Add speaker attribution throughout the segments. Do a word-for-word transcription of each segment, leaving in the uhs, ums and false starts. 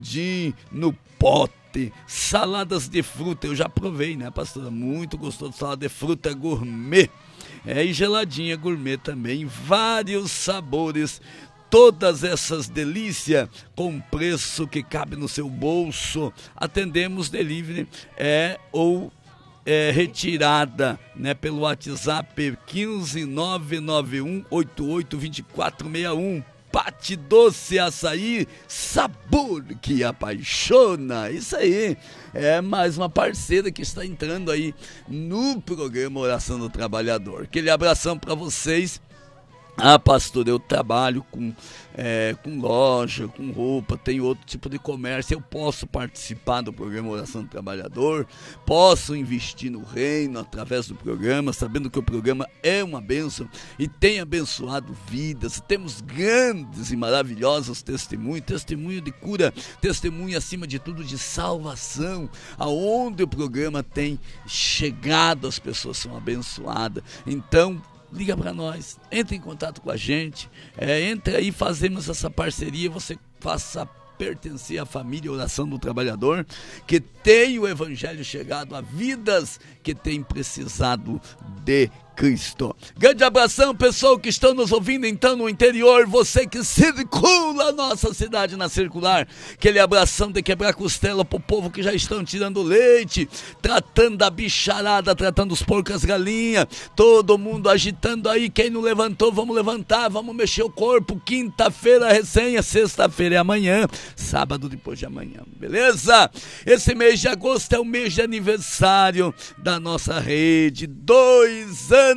Speaker 1: de no pote, saladas de fruta, eu já provei, né, pastora? Muito gostoso, salada de fruta gourmet, é, e geladinha gourmet também, vários sabores, todas essas delícias com preço que cabe no seu bolso. Atendemos delivery é, ou é, retirada, né, pelo WhatsApp quinze nove nove um oito oito dois quatro seis um. Pate Doce Açaí, sabor que apaixona. Isso aí, é mais uma parceira que está entrando aí no programa Oração do Trabalhador. Aquele abração para vocês. Ah, pastor, eu trabalho com, é, com loja, com roupa, tenho outro tipo de comércio, eu posso participar do programa Oração do Trabalhador, posso investir no reino através do programa, sabendo que o programa é uma bênção e tem abençoado vidas. Temos grandes e maravilhosos testemunhos, testemunho de cura, testemunho acima de tudo de salvação, aonde o programa tem chegado, as pessoas são abençoadas. Então, liga para nós, entre em contato com a gente, é, entre aí, fazemos essa parceria, você faça pertencer à família Oração do Trabalhador, que tem o evangelho chegado a vidas que têm precisado de Cristo. Grande abração, pessoal que estão nos ouvindo então no interior, você que circula a nossa cidade na circular, aquele abração de quebrar costela pro povo que já estão tirando leite, tratando da bicharada, tratando os porcos, as galinhas, todo mundo agitando aí, quem não levantou, vamos levantar, vamos mexer o corpo, quinta-feira a resenha, sexta-feira é amanhã, sábado depois de amanhã, beleza? Esse mês de agosto é o mês de aniversário da nossa rede, dois anos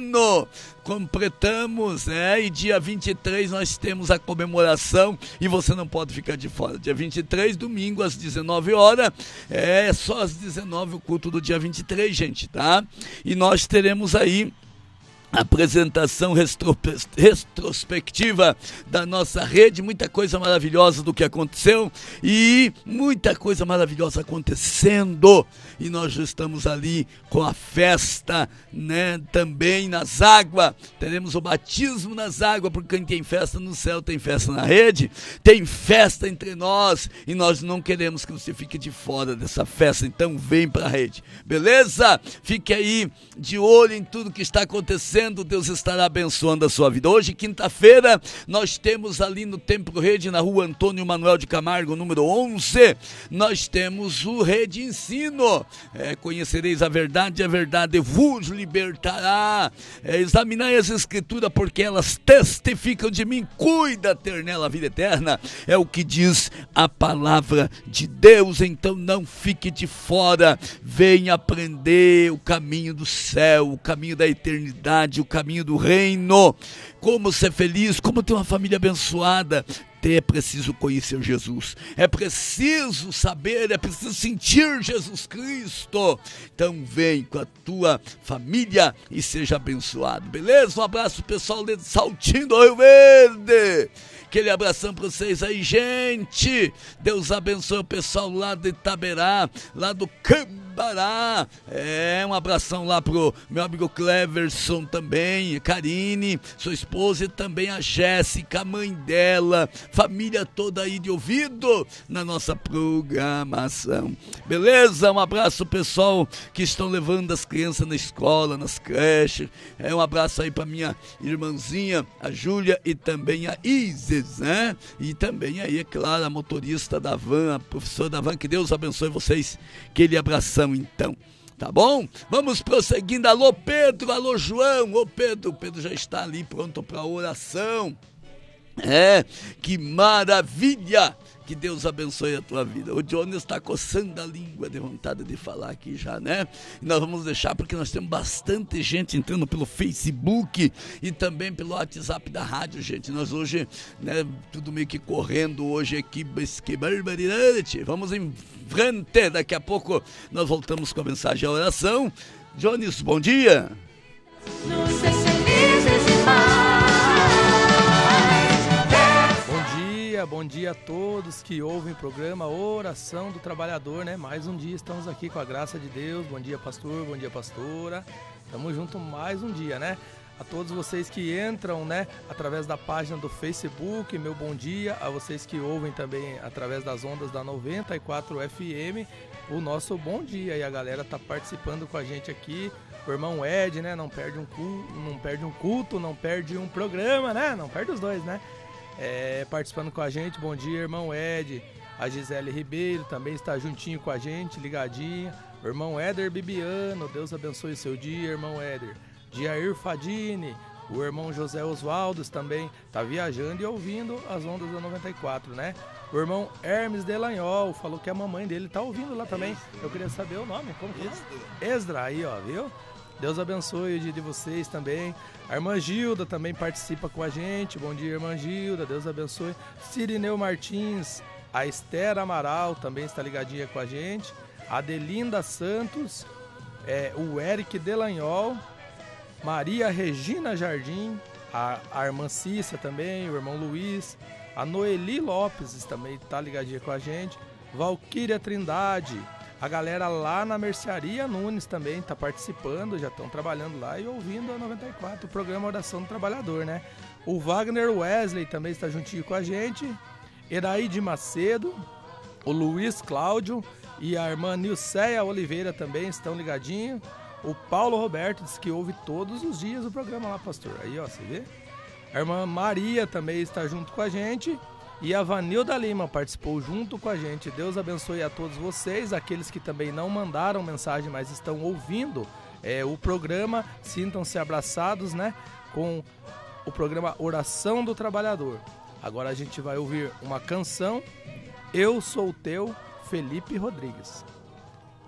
Speaker 1: completamos, né? E dia vinte e três nós temos a comemoração e você não pode ficar de fora. Dia vinte e três, domingo às dezenove horas, é só às dezenove o culto do dia vinte e três, gente, tá? E nós teremos aí apresentação retrospectiva da nossa rede, muita coisa maravilhosa do que aconteceu e muita coisa maravilhosa acontecendo, e nós já estamos ali com a festa, né, também nas águas, teremos o batismo nas águas, porque quem tem festa no céu tem festa na rede, tem festa entre nós, e nós não queremos que você fique de fora dessa festa, então vem pra rede, beleza? Fique aí de olho em tudo que está acontecendo, Deus estará abençoando a sua vida. Hoje, quinta-feira, nós temos ali no Templo Rede, na rua Antônio Manuel de Camargo, número onze, nós temos o Rede Ensino. É, conhecereis a verdade, a verdade vos libertará. É, examinai as escrituras, porque elas testificam de mim, cuida ter nela a vida eterna. É o que diz a palavra de Deus, então não fique de fora, venha aprender o caminho do céu, o caminho da eternidade, o caminho do reino, como ser feliz, como ter uma família abençoada. É preciso conhecer Jesus, é preciso saber, é preciso sentir Jesus Cristo. Então vem com a tua família e seja abençoado, beleza? Um abraço pessoal de Saltinho do Rio Verde, aquele abração para vocês aí, gente. Deus abençoe o pessoal lá de Itaberá, lá do Cambará. É, um abração lá pro meu amigo Cleverson também, Karine, sua esposa, e também a Jéssica, a mãe dela, família toda aí de ouvido na nossa programação, beleza? Um abraço pessoal que estão levando as crianças na escola, nas creches. É, um abraço aí para minha irmãzinha, a Júlia, e também a Isis, né? E também aí, é claro, a motorista da van, a professora da van, que Deus abençoe vocês, aquele abração então, tá bom? Vamos prosseguindo. Alô Pedro, alô João, ô Pedro, o Pedro já está ali pronto para oração. É, que maravilha, que Deus abençoe a tua vida. O Johnny está coçando a língua de vontade de falar aqui já, né? E nós vamos deixar, porque nós temos bastante gente entrando pelo Facebook e também pelo WhatsApp da rádio, gente. Nós hoje, né, tudo meio que correndo hoje aqui, que barbaridade. Vamos em frente, daqui a pouco nós voltamos com a mensagem, a oração. Johnny, bom dia. Nos felizes e
Speaker 2: Bom dia a todos que ouvem o programa Oração do Trabalhador, né? Mais um dia estamos aqui com a graça de Deus. Bom dia, pastor, bom dia, pastora. Tamo junto mais um dia, né? A todos vocês que entram, né, através da página do Facebook, meu bom dia. A vocês que ouvem também através das ondas da noventa e quatro F M, o nosso bom dia. E a galera tá participando com a gente aqui. O irmão Ed, né, não perde um culto, não perde um culto, não perde um programa, né? Não perde os dois, né? É, participando com a gente. Bom dia, irmão Ed. A Gisele Ribeiro também está juntinho com a gente, ligadinha. O irmão Éder Bibiano, Deus abençoe o seu dia, irmão Éder. Diair Fadini, o irmão José Oswaldo também está viajando e ouvindo as ondas da noventa e quatro, né? O irmão Hermes Delanhol falou que a mamãe dele está ouvindo lá também. Eu queria saber o nome, como que é? Esdra, aí ó, viu? Deus abençoe o dia de vocês também. A irmã Gilda também participa com a gente. Bom dia, irmã Gilda, Deus abençoe. Cirineu Martins, a Esther Amaral também está ligadinha com a gente. A Adelinda Santos, é, o Eric Delanhol, Maria Regina Jardim, a, a irmã Cissa também, o irmão Luiz, a Noeli Lopes também está ligadinha com a gente. Valquíria Trindade, a galera lá na Mercearia Nunes também está participando, já estão trabalhando lá e ouvindo a noventa e quatro, o programa Oração do Trabalhador, né? O Wagner Wesley também está juntinho com a gente. Eraide Macedo, o Luiz Cláudio e a irmã Nilceia Oliveira também estão ligadinhos. O Paulo Roberto diz que ouve todos os dias o programa lá, pastor. Aí, ó, você vê? A irmã Maria também está junto com a gente. E a Vanilda Lima participou junto com a gente. Deus abençoe a todos vocês, aqueles que também não mandaram mensagem, mas estão ouvindo é, o programa. Sintam-se abraçados, né, com o programa Oração do Trabalhador. Agora a gente vai ouvir uma canção, Eu Sou Teu, Felipe Rodrigues.